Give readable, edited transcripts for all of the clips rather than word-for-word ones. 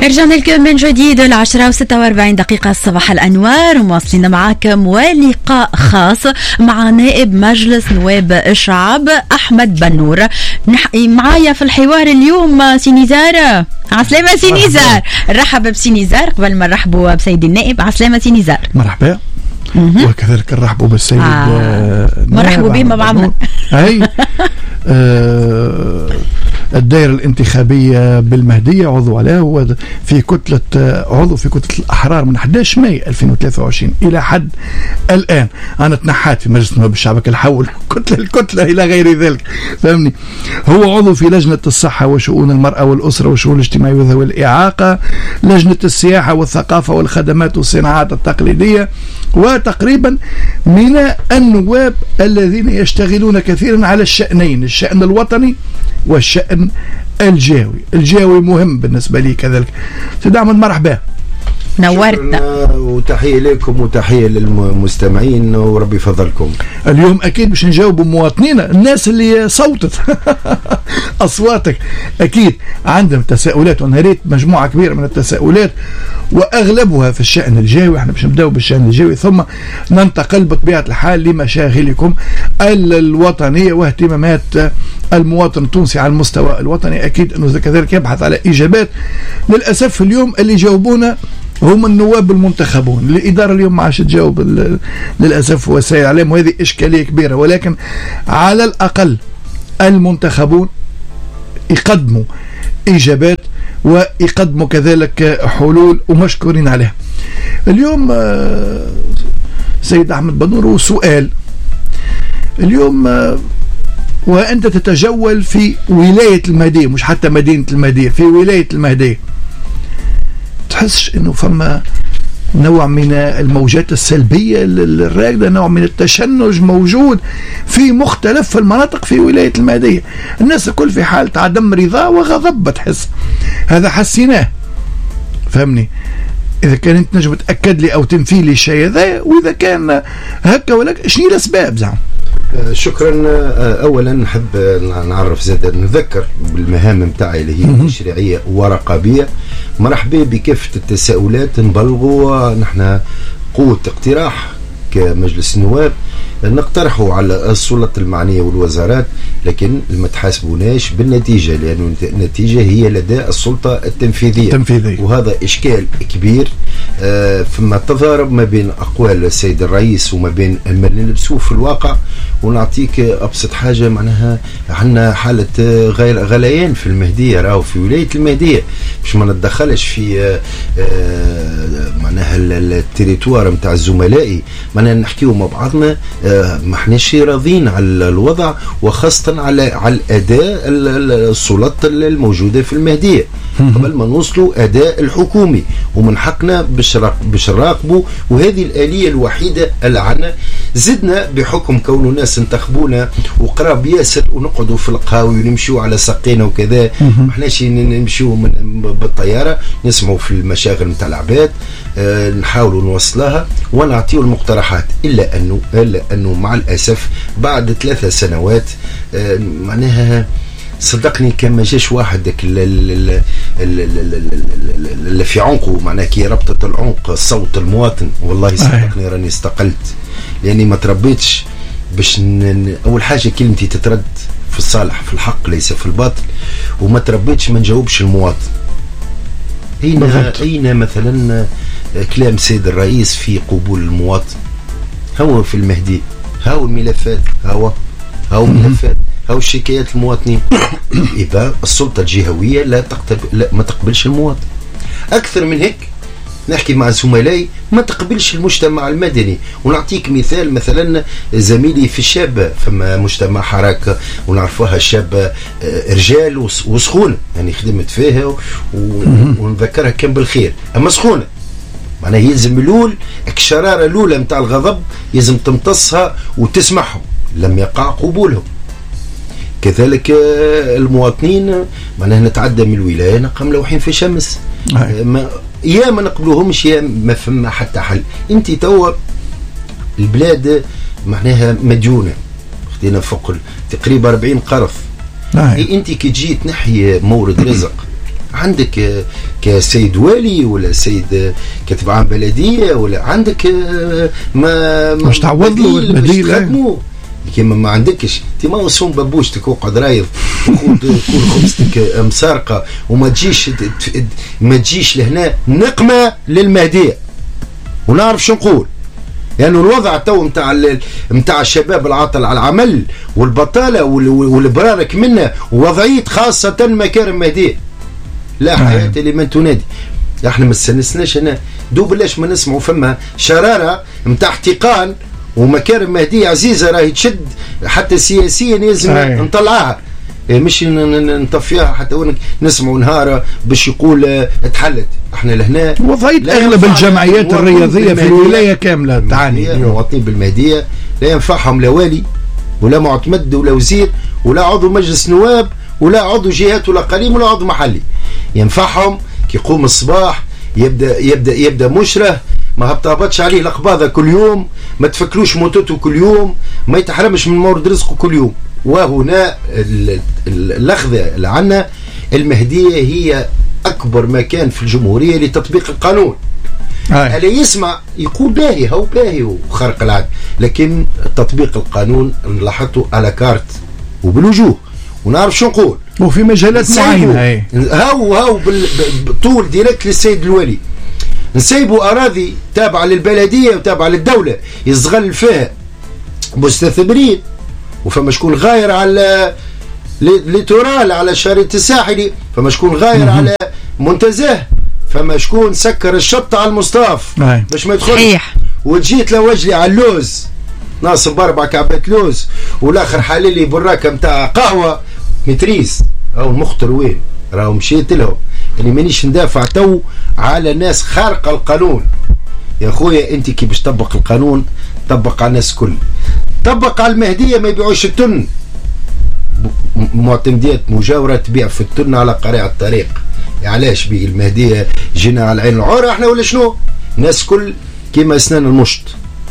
رجعنا لكم من جديد 10:46 صباح الأنوار، مواصلين معاكم ولقاء خاص مع نائب مجلس نواب الشعب أحمد بنور. معايا في الحوار اليوم سي نزار. عسلامة سي نزار. نرحب بسي نزار قبل ما نرحبوا بسيد النائب. عسلامة سي نزار. مرحبا. وكذلك نرحبوا بالسيد مرحبا به مع بعضنا. اي الدائرة الانتخابية بالمهدية عضو عليها، هو في كتلة عضو في كتلة الأحرار من 11 ماي 2023 إلى حد الآن. أنا تنحات في مجلس نواب الشعب كالحول الكتلة إلى غير ذلك، فهمني. هو عضو في لجنة الصحة وشؤون المرأة والأسرة والشؤون الاجتماعية وذوي الإعاقة، لجنة السياحة والثقافة والخدمات والصناعات التقليدية، وتقريبا من النواب الذين يشتغلون كثيرا على الشأنين، الشأن الوطني والشأن الجهوي مهم بالنسبة لي كذلك. سيد أحمد مرحبا، نورتنا وتحية لكم وتحية للمستمعين وربي فضلكم. اليوم أكيد باش نجاوب مواطنينا، الناس اللي صوتت أصواتك أكيد عندهم تساؤلات، وأنا ريت مجموعة كبيرة من التساؤلات وأغلبها في الشأن الجهوي. احنا باش نبداو بالشأن الجهوي ثم ننتقل بطبيعة الحال لمشاغلكم الوطنية واهتمامات المواطن التونسي على المستوى الوطني. أكيد أنه كذلك يبحث على إجابات. للأسف اليوم اللي جاوبونا هم النواب المنتخبون. الإدارة اليوم ما عادش تجاوب للأسف، وسائل الإعلام، وهذه إشكالية كبيرة، ولكن على الأقل المنتخبون يقدموا إجابات ويقدموا كذلك حلول ومشكورين عليها. اليوم سيد أحمد بنور، وسؤال اليوم وأنت تتجول في ولاية المهدية، مش حتى مدينة المهدية، في ولاية المهدية، تحسش انه فما نوع من الموجات السلبية الراكدة، نوع من التشنج موجود في مختلف المناطق في ولاية المهدية؟ الناس الكل في حالة عدم رضا وغضب، بتحس هذا حسيناه، فهمني. إذا كان أنت نجم تأكد لي أو تنفي لي الشيء هذا، وإذا كان هكا ولكن شنو الأسباب زعما؟ شكرا. اولا نحب نعرف زاد نذكر بالمهام متاعي اللي هي تشريعيه ورقابيه. مرحبا بكافه التساؤلات، نبلغوا نحن قوه اقتراح كمجلس النواب، نقترحوا على السلطات المعنيه والوزارات، لكن ما تحاسبوناش بالنتيجه، لأن النتيجه هي لدى السلطه التنفيذيه. وهذا اشكال كبير. فما تضارب ما بين اقوال السيد الرئيس وما بين ما نلبسوه في الواقع. ونعطيك ابسط حاجه، معناها عندنا حاله غليان في المهديه، راهو في ولايه المهديه، باش ما نتدخلش في معناها التريتوار نتاع الزملائي، معناها نحكيو مع بعضنا. ما احناش راضين على الوضع، وخاصه على الاداء السلطات الموجوده في المهديه قبل ما نوصلوا اداء الحكومي، ومن حقنا باش نراقبوا. وهذه الاليه الوحيده اللي عندنا. زدنا بحكم كون الناس انتخبونا وقراب ياسر، ونقعدوا في القهاوي ونمشوا على ساقينا وكذا، ما احناش نمشوا بالطياره، نسمعوا في المشاغل نتاع العباد، نحاولوا نوصلها ونعطيوا المقترحات. الا انه مع الاسف بعد 3 سنوات معناها صدقني كان ما جاش واحد اللي في عنقه، معناها كي ربطة العنق صوت المواطن. والله صدقني راني استقلت، لاني ما تربيتش باش اول حاجه كلمتي تترد في الصالح، في الحق ليس في الباطل، وما تربيتش ما نجاوبش المواطن. اين مثلا كلام سيد الرئيس في قبول المواطن؟ هو في المهدي، هاو الملفات، هاو ملفات، هاو الشكايات المواطنين. إذا السلطة الجهوية ما تقبلش المواطن. أكثر من هيك نحكي مع زملائي ما تقبلش المجتمع المدني. ونعطيك مثال، مثلا زميلي في الشابة، فما مجتمع حركة ونعرفوها الشابة رجال وسخونة، يعني خدمت فيها ونذكرها كان بالخير، أما سخونة معناها يلزم الأول الشرارة الأولى متاع الغضب يلزم تمتصها وتسمعهم، لم يقع قبولهم. كذلك المواطنين معناها نتعدى من الولاية نبقى ملوحين في شمس، يا ما نقبلوهمش يا ما فما حتى حل. انت توا البلاد معناها مديونة، خدينا فوق تقريبا 40 قرض. انت كي تجي تنحي مورد رزق عندك كسيد والي ولا سيد كاتب عام بلديه ولا عندك ما مش تعوض له البديل كيما ما عندكش انت ما وصون ببوشتك وقعد رايض كل خبزتك مسارقه وما تجيش لهنا نقمه للمهديه. ونعرف شو نقول لأنه يعني الوضع تو متاع الشباب العاطل على العمل والبطالة والبرارك منه ووضعية خاصة مكارم مهدية لا حياة لمن تنادي. احنا ما استنسناش هنا دوب لاش ما نسمعوا فما شرارة متاع احتقان ومكارم مهدية عزيزة راهي تشد حتى سياسيا لازم نطلعها مش نطفيها حتى نسمعوا نهار باش يقول اتحلت. احنا لهنا وضعية اغلب الجمعيات الرياضية في الولاية كاملة تعاني. المواطنين بالمهدية لا ينفعهم لا والي ولا معتمد ولا وزير ولا عضو مجلس نواب ولا عضو جهات ولا قليم ولا عضو محلي. ينفعهم كي يقوم الصباح يبدا مشره ما هبطش عليه القباضة كل يوم، ما تفكروش موتوته كل يوم، ما يتحرمش من مورد رزقه كل يوم. وهنا الأخذة اللي عنا المهدية هي أكبر مكان في الجمهورية لتطبيق القانون. اللي يسمع يقول باهي هو باهي وخرق العادة، لكن تطبيق القانون نلاحظه على كارت وبالوجوه ونعرف شو نقول وفي مجالات معينة. هاو بالطول ديريكت للسيد الولي نسيبوا أراضي تابعة للبلدية وتابعة للدولة يصغل فيها مستثمرين وفما شكون غاير على ليتورال على الشريط الساحلي، فما شكون غاير على منتزه، فما شكون سكر الشط على المصطاف باش ما يدخلش. وجيت لوجلي على اللوز ناصب 4 كعبات لوز والاخر حالي لي براكه نتاع قهوه متريس او المخطر وين راهو مشيت لهم. يعني مانيش ندافع تو على ناس خارقه القانون يا خويا. انت كي باش تطبق القانون طبق على الناس كل، طبق على المهديه ما يبيعوش التن، معتمديات مجاوره تبيع في التن على قريع الطريق. علاش بي المهديه جينا على عين العوره احنا ولا شنو؟ ناس كل كيما اسنان المشط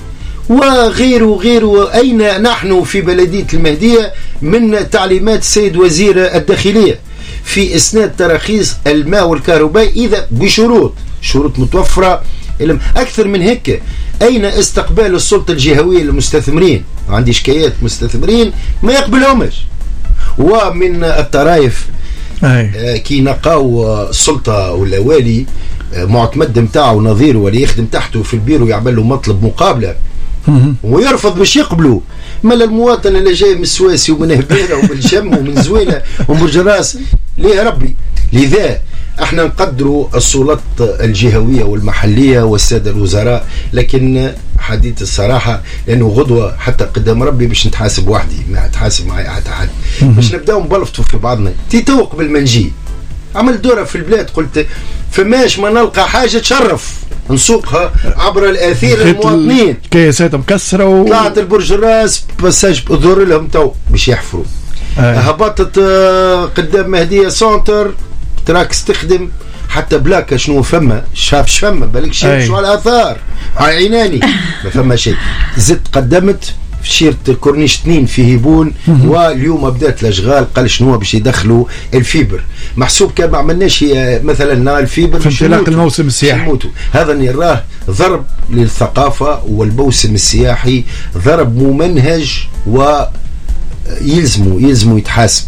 وغيره. اين نحن في بلديه المهديه من تعليمات السيد وزير الداخليه في اسناد تراخيص الماء والكهرباء اذا بشروط متوفره اكثر من هيك. اين استقبال السلطه الجهويه للمستثمرين؟ عندي شكايات مستثمرين ما يقبلهمش. ومن الطرائف كي نقاو السلطه ولا والي معتمد نتاعو نظيره ولا يخدم تحته في البيرو يعمل له مطلب مقابله ويرفض باش يقبلوا. مالا المواطن اللي جاي من السواسي ومن هبيره ومن الشم ومن زويله ومن برجراس ليه ربي. لذا احنا نقدروا السلطات الجهويه والمحليه والساده الوزراء، لكن حديث الصراحه لانه غدوه حتى قدام ربي باش نتحاسب وحدي ما اتحاسب معي حد باش نبداو نبلفطوا في بعضنا. تو قبل ما نجي عمل دوره في البلاد قلت فماش ما نلقى حاجه تشرف نسوقها عبر الاثير المواطنين كيسات مكسره طلعت البرج الراس باساج ظهر لهم تو باش يحفروا. هبطت قدام مهديه سونتر تراك تخدم حتى بلاكه شنو فما شافش فما بالك شاف شو على الاثار على عيناني ما فما شيء. زدت قدمت شيرت كورنيش 2 في هيبون واليوم بدات الاشغال قال شنو باش يدخلوا الفيبر محسوب كان ما عملناش مثلا الفيبر في انطلاق الموسم السياحي. هذا نراه ضرب للثقافه والموسم السياحي، ضرب ممنهج ويلزموا يتحاسب.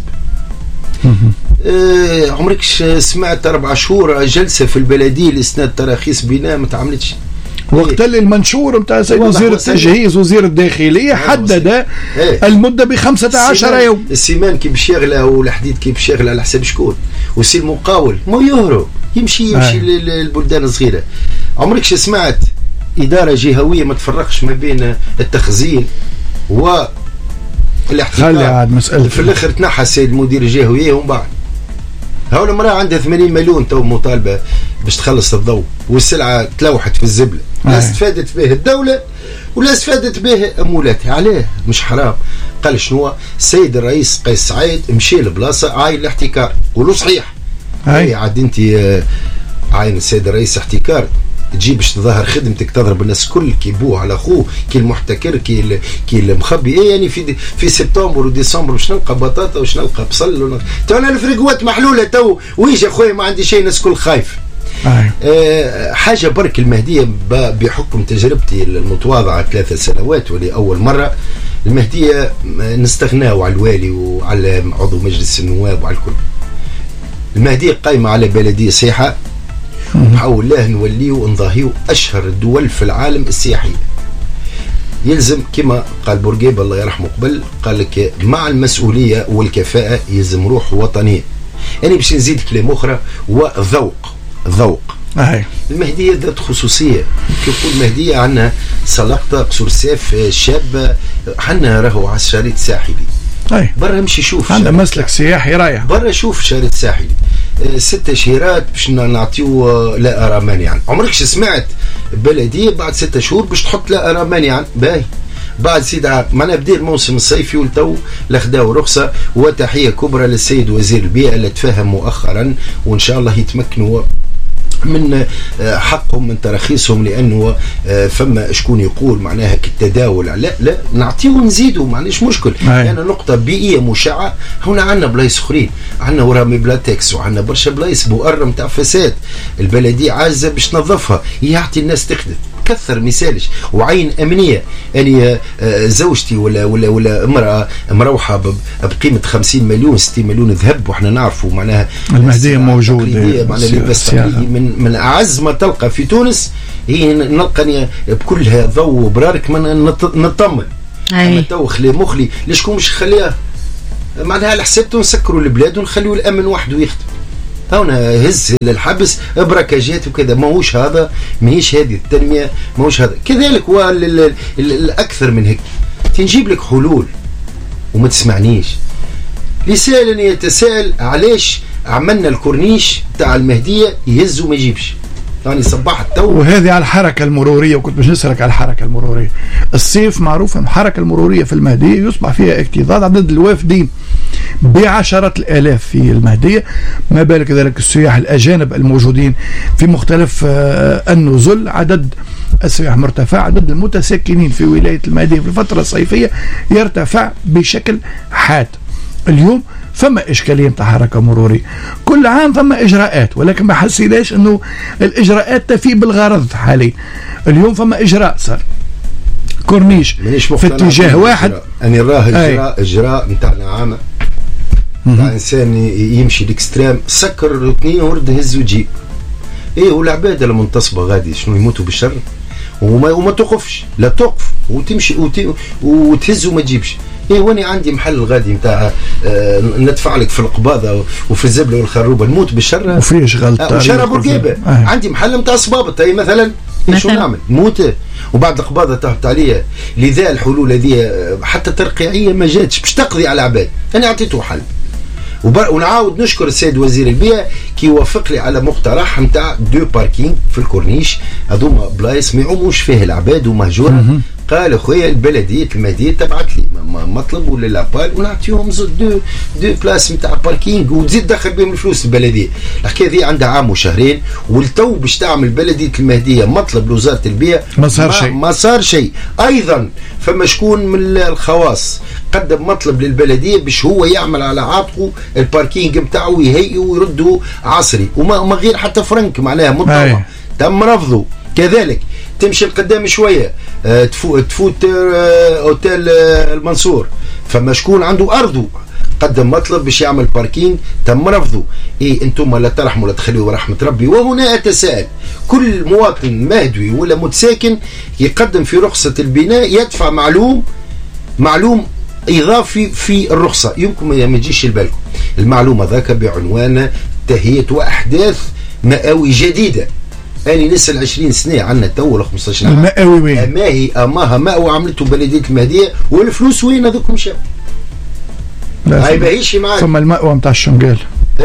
عمرك سمعت 4 شهور جلسه في البلديه لاسناد تراخيص بناء ما تعملتش؟ وقت اللي المنشور نتاع سيد وزير التجهيز وزير الداخليه حدد المده ب 15 يوم. السيمان كي باش يغلى والحديد كي باش يغلى على حساب شكون؟ وسي المقاول ما يهرب يمشي للبلدان الصغيره. عمرك سمعت اداره جهويه ما تفرقش ما بين التخزين و الاحتكار؟ في الاخر تنحى السيد المدير الجهويه ومن بعد هاو المراه عندها 80 مليون تو مطالبه باش تخلص الضوء والسلعه تلوحت في الزبله. لا استفادت به الدوله ولا استفادت به امولاتها. عليه مش حرام؟ قال شنو السيد الرئيس قيس سعيد مشي لبلاصه عاين الاحتكار. قولوا صحيح عاد انت عاين السيد الرئيس احتكار تجي باش تظهر خدمتك تضرب الناس كل كي بوه على اخوه كي المحتكر كي المخبي يعني في سبتمبر وديسمبر باش نلقى بطاطا واش نلقى بصل تو انا الفريقوات محلوله تو ويجي اخويا ما عندي شيء الناس كل خايف. حاجه برك المهديه بحكم تجربتي المتواضعه 3 سنوات ولأول مرة المهديه نستغناو على الوالي وعلى عضو مجلس النواب وعلى الكل. المهديه قايمه على بلديه سياحه بحول الله نوليو نضاهيو اشهر الدول في العالم السياحيه. يلزم كما قال بورقيبه الله يرحمه قبل قال لك مع المسؤوليه والكفاءه يلزم روح وطنيه. يعني باش نزيد كلام اخرى وذوق المهديه ذات خصوصيه. كيقول المهديه عندنا سلقطه قصور سيف شاب حنا راهو على الشريط الساحلي برا مشي شوف عندنا مسلك سياحي رايح برا شوف شريط ساحلي 6 شهيرات باش نعطيو لا ارى مانعا. عمركش سمعت بلديه بعد 6 شهور باش تحط لا ارى مانعا باهي بعد سيدة معنا بدي الموسم الصيفي والتو لخداو رخصة. وتحية كبرى للسيد وزير البيئة اللي تفهم مؤخرا وإن شاء الله يتمكنوا من حقهم من تراخيصهم لأنه فما شكون يقول معناها كالتداول لا نعطيه ونزيده ما عنديش مشكل. يعني نقطة بيئية مشعة هنا عندنا بلايص أخرين عندنا ورامي بلاتكس وعندنا برشا بلايص بؤر متاع فساد البلدية عايزة باش تنظفها يعطي الناس تخدم كثر مثالش وعين أمنية. يعني زوجتي ولا امرأة مروحة بقيمة 50 مليون 60 مليون ذهب وإحنا نعرفوا معناها المهدية موجودة من أعز ما تلقى في تونس هي نلقى بكلها ضوء وبرارك من نطمن. أما تو خلي مخلي ليشكون مش خليها معناها على حسابته نسكروا البلاد ونخليوا الأمن وحده يخدم. هنا هز للحبس بركاجات وكذا ماهوش هذا ماهيش هذه التنمية ماهوش هذا. كذلك هو الأكثر من هيك تنجيب لك حلول وما تسمعنيش. لسائل يتساءل علاش عملنا الكورنيش تاع المهدية يهز وما يجيبش يعني صباح التو. وهذه على الحركة المرورية وكنت باش نسألك على الحركة المرورية. الصيف معروف أن الحركة المرورية في المهدية يصبح فيها اكتظاظ عدد الوافدين بعشرات الآلاف في المهدية ما بالك ذلك السياح الأجانب الموجودين في مختلف النزل. عدد السياح مرتفع عدد المتسكنين في ولاية المهدية في الفترة الصيفية يرتفع بشكل حاد. اليوم فما إشكالية متاع حركة مرورية كل عام فما إجراءات ولكن ما حسيناش أنه الإجراءات تفي بالغرض حاليا. اليوم فما إجراء صار كورنيش في اتجاه واحد أنا راه إجراء متاعنا عامة متاع إنسان يمشي الاكستريم سكر 2 ورد هز وجيب والعباد المنتصبة غادي شنو يموتوا بالشر وما توقفش لا توقف وتمشي وتهز وما تجيبش. واني عندي محل غادي نتاع ندفع لك في القباضه وفي الزبله والخروبه نموت بالشر وفيش غلطه وشارع بورقيبه عندي محل نتاع صبابط اي مثلا شو نعمل موت وبعد القباضه تهبط عليا. لذا الحلول هذه حتى ترقيعيه ما جاتش باش تقضي على العباد. انا اعطيته حل ونعاود نشكر السيد وزير البيئة كي وافق لي على مقترح نتاع 2 باركينج في الكورنيش هذوما بلايص ما يعوموش فيه العباد ومهجورة. قال خويا البلدية المهدية تبعت لي مطلب ولا لابال ونعطيهم زود 2 بلاس نتاع باركينج وتزيد دخل بهم الفلوس البلدية. الحكاية ذي عندها عام وشهرين والتو باش تعمل بلدية المهدية مطلب لوزارة البيئة ما صار شيء. أيضا فما شكون من الخواص قدم مطلب للبلدية باش هو يعمل على عاتقه الباركينج متاعه يهيئه ويرده عصري وما غير حتى فرنك معناها مطلع تم رفضه. كذلك تمشي القدام شوية تفوت اوتيل المنصور فما شكون عنده أرضه قدم مطلب باش يعمل باركينج تم رفضه. انتم لا ترحموا ولا تخلوا رحمة ربي. وهنا أتساءل كل مواطن مهدوي ولا متساكن يقدم في رخصة البناء يدفع معلوم إضافي في الرخصة. يمكن ما يجيش لبالكم المعلومة ذاك بعنوان تهيئة وأحداث مآوي جديدة. أنا نسأل 20 سنة عنا تو ولا 15 عام المأوي وين؟ أماها مأوى عملته بلدية المهدية والفلوس وين هذوك مشاو؟ هاي باهيش معاك. ثم المأوى متاع الشنقال.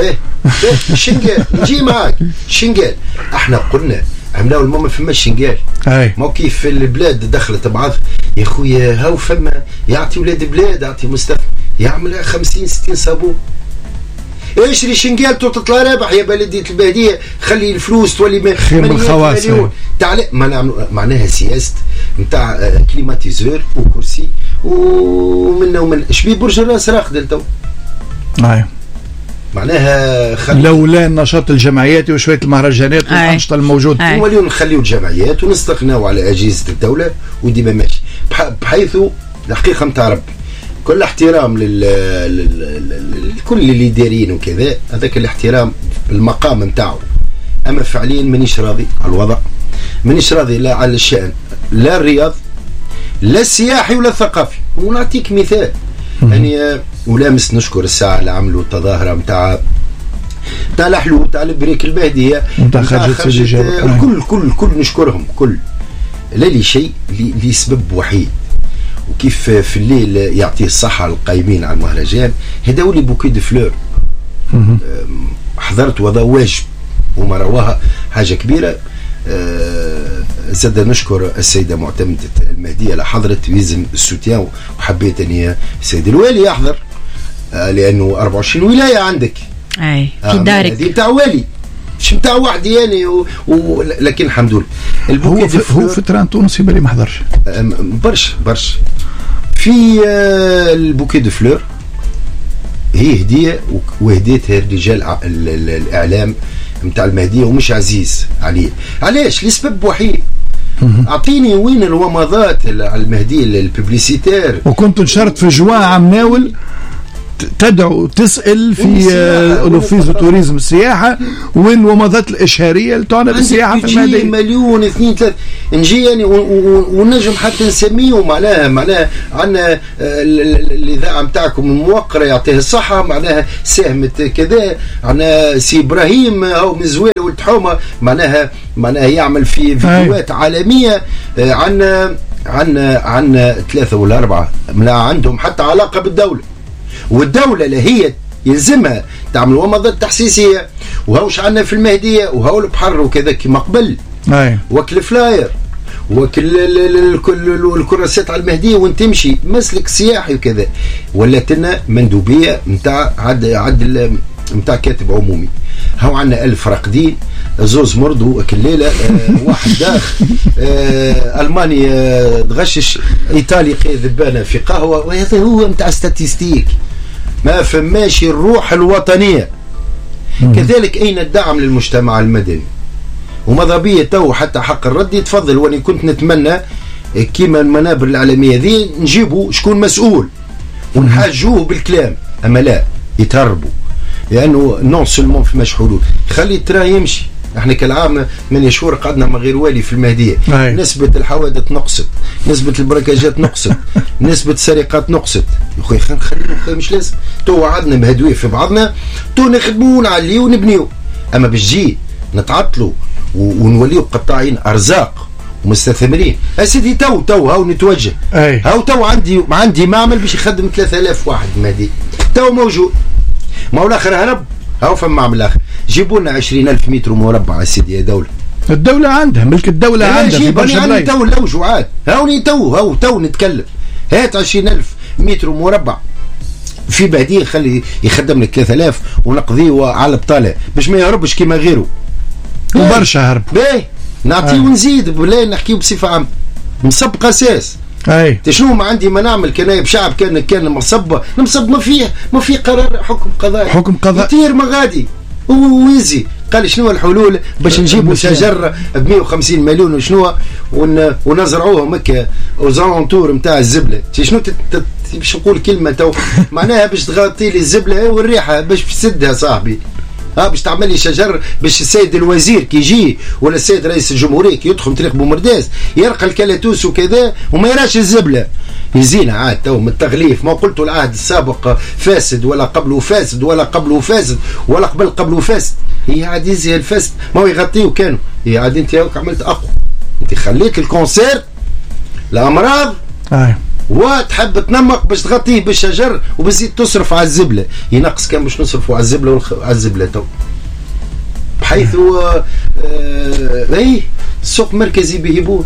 الشنقال نجي معاك الشنقال. احنا قلنا عملاو الماما فما الشنقال. ما كيف في البلاد دخلت بعض يا خويا هاو فما يعطي ولاد بلاد يعطي مستقبل يعمل 50 60 صابون. اشري شنقالته وتطلع رابح يا بلديه الباديه، خلي الفلوس تولي خير من الخواص. معناها سياسه نتاع كليماتيزور وكرسي ومن شبيه برج الراس راقد تو. معناها لولا نشاط الجمعيات وشويه المهرجانات والانشطه الموجوده نوليو نخليو الجمعيات ونستغناو على اجهزه الدوله وديما ماشي بحيث الحقيقه نتاع ربي كل احترام لكل اللي دايرين وكذا، هذاك الاحترام المقام نتاعو، اما فعليا مانيش راضي على الوضع، مانيش راضي لا على الشأن لا الرياض لا السياحي ولا الثقافي. ونعطيك مثال يعني ولامس نشكر الساعه اللي عملوا التظاهره نتاع الحلو تاع البريك البهديه نتاع خرجت الكل نشكرهم كل لا لي شيء لسبب وحيد، وكيف في الليل يعطيه الصحه القايمين على المهرجان هداو لي بوكي دو فلور. حضرت وضع واجب وما رواها حاجه كبيره. زاد نشكر السيده معتمده المهديه اللي حضرت ويزن السوتيان، وحبيت اني السيد الوالي يحضر لانه 24 ولايه عندك اي في دارك دي نتاع والي مش نتاع وحدي يعني لكن الحمد لله هو في تران تونسي بالي ما حضرش برش في البوكي دو فلور هي هديه وهديتها رجال الاعلام نتاع المهديه ومش عزيز عليه. علاش؟ لسبب وحيد، اعطيني وين الومضات على المهدي الببليسيتير. وكنت نشرت في جوا عم ناول تدعو تسال في الاوفيس توريزم السياحه وين ومضات الاشهاريه اللي تعنى بالسياحه في المهدي. مليون 2 3 نجي يعني ونجم حتى نسميه معناها عندنا الاذاعه نتاعكم الموقره يعطيه الصحه، معناها ساهمت كذا، عندنا سي ابراهيم او من زويله ولد حومه معناها يعمل في فيديوهات عالميه. عندنا 3 ولا 4 عندهم حتى علاقه بالدوله، والدولة اللي هي يلزمها تعمل ومضات تحسيسية، وهوش عنا في المهدية وهو البحر وكذا كما قبل وكل فلاير وكل الكراسات على المهدية وين تمشي مسلك سياحي وكذا، ولاتنا مندوبية متاع عدل متاع كاتب عمومي. هو عنا 1000 راقدين، زوز مرضوا كل ليلة، واحد داخ ألماني تغشش، إيطالي ذبانة في قهوة، وهذا هو متاع ستاتيستيك، ما فماش الروح الوطنية. كذلك أين الدعم للمجتمع المدني ومضابية تو حتى حق الرد يتفضل. وأني كنت نتمنى كيما المنابر الإعلامية ذي نجيبوا شكون مسؤول ونحاجوه بالكلام، أما لا يتهربوا، لأنه نون سلمون فماش حلول. خلي الترا يمشي. احنا كالعام من شهور قعدنا مع غير والي في المهدية، نسبة الحوادث نقصت، نسبة البركاجات نقصت، نسبة السرقات نقصت. يا خويا خلينا مش لازم تو وعدنا مهدوية في بعضنا، تو نخدموا ونعليو ونبنيو، اما باش جي نتعطلوا ونوليو قطاعين ارزاق ومستثمرين. اسيدي تو هاو نتوجه، هاو تو عندي معمل باش يخدم 3000 واحد مهدي تو موجود، ما هو الاخر هرب. هاو فما معمل اخر جيبوا لنا 20,000 متر مربع سيدي يا دولة. الدولة عندها ملك الدولة عندها في برشا بلايص. تو اللوجوعات هاوني تو نتكلم. هات 20,000 متر مربع في بعدين خلي يخدم لك 3000 ونقضيه على البطالة باش ما يهربش كيما غيره. وبرشا هرب. باهي نعطيه ونزيد بلا نحكيه بصفة عامة. مسبق اساس. شنو ما عندي ما نعمل كنايب شعب كان مصب ما فيه قرار حكم قضائي كثير ما غادي ويزي. قال شنو الحلول باش نجيبوا شجر ب 150 مليون وشنو ونزرعوهم هكا وزانتور نتاع الزبله. شنو باش نقول كلمه تو معناها باش تغطي لي الزبله والريحه باش تسدها صاحبي. باش تعمل لي شجر باش السيد الوزير كي يجي ولا السيد رئيس الجمهوريه كي يدخل طريق بومرداس يرقى الكلاتوس وكذا وما يراش الزبله يزينا عاد تو من التغليف. ما قلت العهد السابق فاسد ولا قبله فاسد ولا قبله فاسد ولا قبله فاسد، هي عاد يزي الفاسد ما هو يغطيه كانوا. هي عاد انت عملت اقوى، انت خليت الكونسير الامراض وتحب تنمق باش تغطيه بالشجر وبزيد تصرف على الزبله. ينقص كان باش نصرفوا على الزبله تو بحيث السوق مركزي بهبون.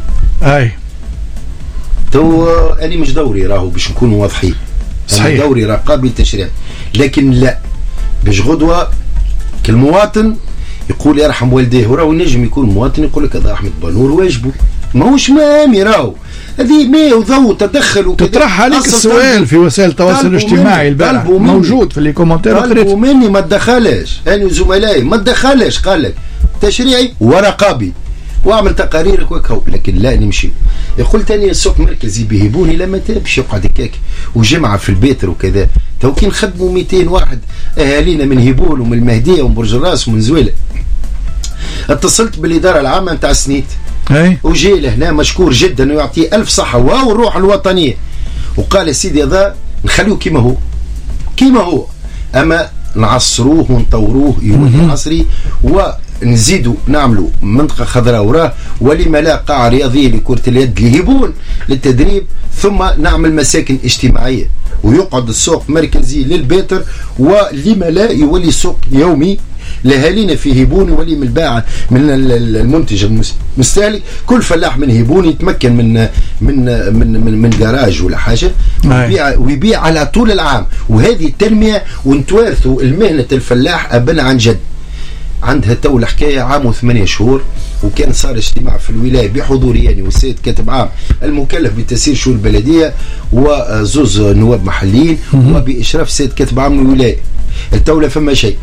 تو أنا مش دوري راهو باش نكونوا واضحين، صحيح دوري رقابي تشريع، لكن لا باش غدوه كالمواطن يقول يرحم والديه، وراهو نجم يكون مواطن يقول لك هذا احمد بنور واجبه، ماهوش مامي راهو هذه ماء وضوء تدخل وكذا. تطرح عليك السؤال في وسائل التواصل الاجتماعي البارح موجود في لي كومنتير، طلبوا مني ما تدخلش انا وزملائي ما تدخلش، قال لك تشريعي ورقابي واعمل تقاريرك وكهو، لكن لا نمشي. يقول تاني السوق مركزي بيهبوني لما تبش يقعد هكاك وجمعه في البيت وكذا، تو كي نخدموا 200 واحد اهالينا من هيبول ومن المهديه ومن برج الراس ومن زويله. اتصلت بالاداره العامه نتاع سنيت وجي لهنا مشكور جدا ويعطيه الف صحه والروح الوطنيه، وقال يا سيدي هذا نخليه كيما هو كيما هو، اما نعصروه ونطوروه يولي عصري، ونزيدوا نعملوا منطقه خضراء وراه، ولما لا قاعه رياضيه لكره اليد لهيبون للتدريب، ثم نعمل مساكن اجتماعيه ويقعد السوق مركزي للبيتر، ولما لا يولي سوق يومي لأهالينا في هيبون، يولي من الباعة من المنتج المستهلك، كل فلاح من هيبون يتمكن من جراج ولا حاجة ويبيع على طول العام. وهذه التنمية ونتوارثوا المهنة الفلاح أبنا عن جد. عندها تو الحكاية عام و8 شهور، وكان صار اجتماع في الولاية بحضوري يعني والسيد كاتب عام المكلف بتسيير شؤون البلدية وزوز نواب محليين وبإشراف السيد كاتب عام الولاية. التولة فما شيء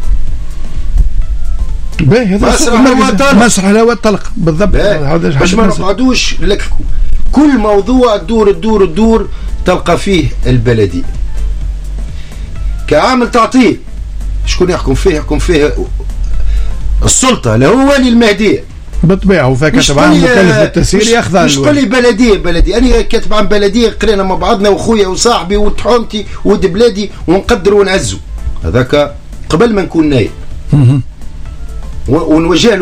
مسرح الهواء الطلق بالضبط، باش ما نقعدوش لك كل موضوع تدور تلقى فيه البلدية كعامل تعطيل. شكون يحكم فيه؟ يحكم فيه السلطة اللي هو ولي المهدية بالطبيعة، فكاتب عام مكلف بالتسيير ياخذ. مش تقول لي بلدية أنا كاتب عام بلدية قرينا مع بعضنا وأخويا وصاحبي وطحونتي ود بلادي ونقدر ونعزو، هذاك قبل ما نكون نايب ونوجه له